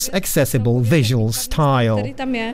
accessible visual style.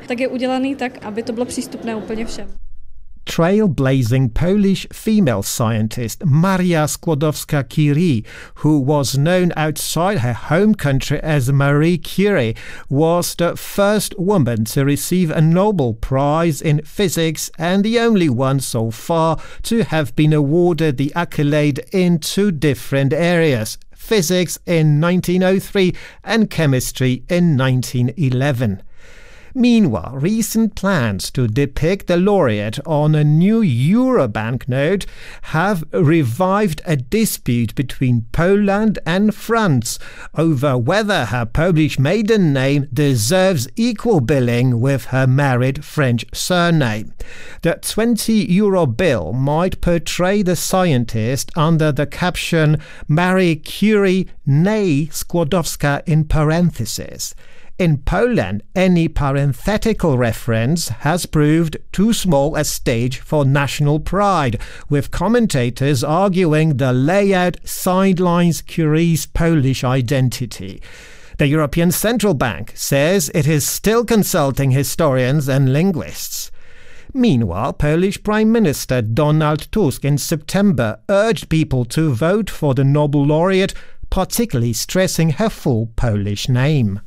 Trailblazing Polish female scientist Maria Skłodowska-Curie, who was known outside her home country as Marie Curie, was the first woman to receive a Nobel Prize in physics and the only one so far to have been awarded the accolade in two different areas: physics in 1903 and chemistry in 1911. Meanwhile, recent plans to depict the laureate on a new euro banknote have revived a dispute between Poland and France over whether her Polish maiden name deserves equal billing with her married French surname. The 20-euro bill might portray the scientist under the caption Marie Curie, née Skłodowska in parentheses. In Poland, any parenthetical reference has proved too small a stage for national pride, with commentators arguing the layout sidelines Curie's Polish identity. The European Central Bank says it is still consulting historians and linguists. Meanwhile, Polish Prime Minister Donald Tusk in September urged people to vote for the Nobel laureate, particularly stressing her full Polish name.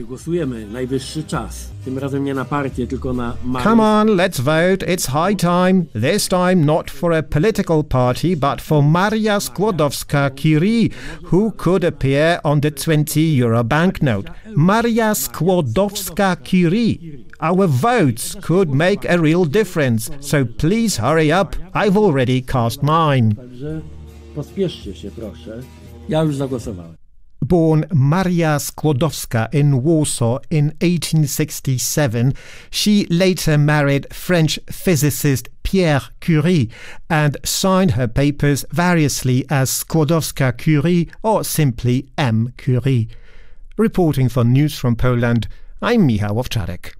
Come on, let's vote. It's high time. This time not for a political party, but for Maria Skłodowska-Curie, who could appear on the 20-euro banknote. Maria Skłodowska-Curie. Our votes could make a real difference, so please hurry up. I've already cast mine. Born Maria Skłodowska in Warsaw in 1867, she later married French physicist Pierre Curie and signed her papers variously as Skłodowska-Curie or simply M. Curie. Reporting for News from Poland, I'm Michał Owczarek.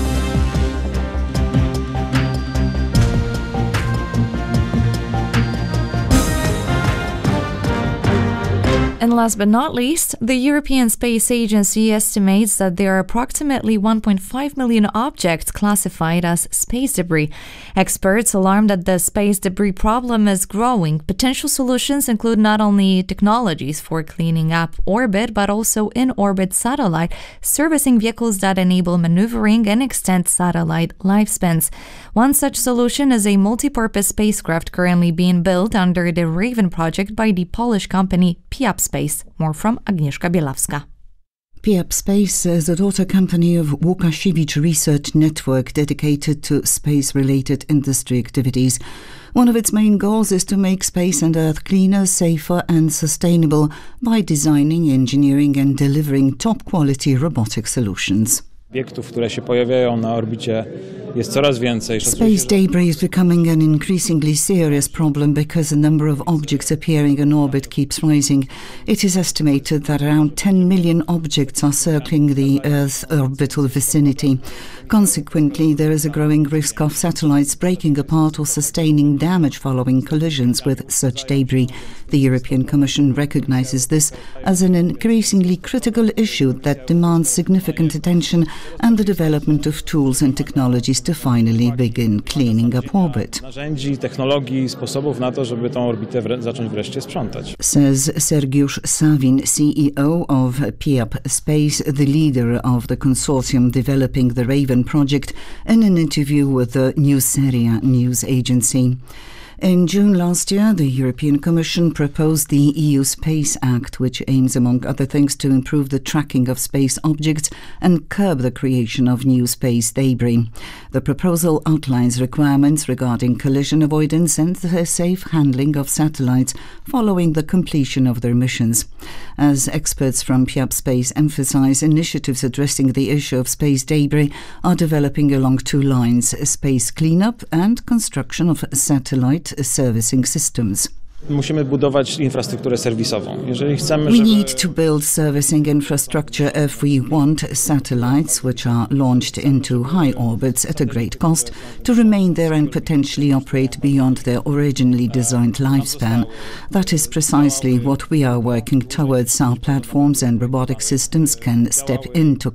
And last but not least, the European Space Agency estimates that there are approximately 1.5 million objects classified as space debris. Experts alarm that the space debris problem is growing. Potential solutions include not only technologies for cleaning up orbit, but also in-orbit satellite, servicing vehicles that enable maneuvering and extend satellite lifespans. One such solution is a multi-purpose spacecraft currently being built under the Raven project by the Polish company Piap Space. More from Agnieszka Bielawska. Piap Space is a daughter company of Łukasiewicz Research Network dedicated to space-related industry activities. One of its main goals is to make space and Earth cleaner, safer and sustainable by designing, engineering and delivering top-quality robotic solutions. Space debris is becoming an increasingly serious problem because the number of objects appearing in orbit keeps rising. It is estimated that around 10 million objects are circling the Earth's orbital vicinity. Consequently, there is a growing risk of satellites breaking apart or sustaining damage following collisions with such debris. The European Commission recognizes this as an increasingly critical issue that demands significant attention and the development of tools and technologies to finally begin cleaning up orbit. Says Sergiusz Sawin, CEO of Piap Space, the leader of the consortium developing the Raven project, in an interview with the Newseria news agency. In June last year, the European Commission proposed the EU Space Act, which aims, among other things, to improve the tracking of space objects and curb the creation of new space debris. The proposal outlines requirements regarding collision avoidance and the safe handling of satellites following the completion of their missions. As experts from Piap Space emphasize, initiatives addressing the issue of space debris are developing along two lines: space cleanup and construction of satellite servicing systems. We need to build servicing infrastructure if we want satellites, which are launched into high orbits at a great cost, to remain there and potentially operate beyond their originally designed lifespan. That is precisely what we are working towards. Our platforms and robotic systems can step in to